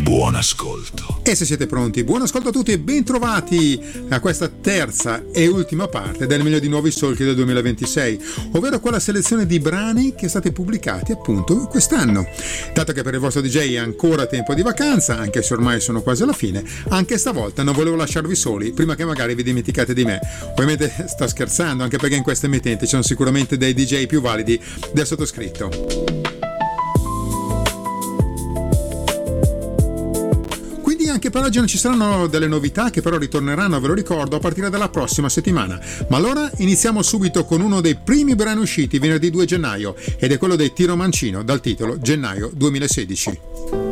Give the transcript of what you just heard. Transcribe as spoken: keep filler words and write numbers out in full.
Buon ascolto. E se siete pronti, buon ascolto a tutti e ben trovati a questa terza e ultima parte del meglio di nuovi solchi del duemilaventisei, ovvero quella selezione di brani che state pubblicati appunto quest'anno. Dato che per il vostro D J è ancora tempo di vacanza, anche se ormai sono quasi alla fine, anche stavolta non volevo lasciarvi soli prima che magari vi dimenticate di me. Ovviamente sto scherzando, anche perché in queste emittenti ci sono sicuramente dei D J più validi del sottoscritto. Anche per oggi non ci saranno delle novità che però ritorneranno, ve lo ricordo, a partire dalla prossima settimana. Ma allora iniziamo subito con uno dei primi brani usciti venerdì due gennaio ed è quello dei Tiro Mancino dal titolo Gennaio duemilasedici.